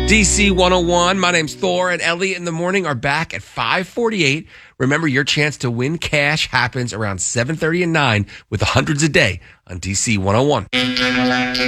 DC 101. My name's Thor, and Elliot in the morning are back at 5:48. Remember, your chance to win cash happens around 7:30 and 9 with the hundreds a day on DC 101.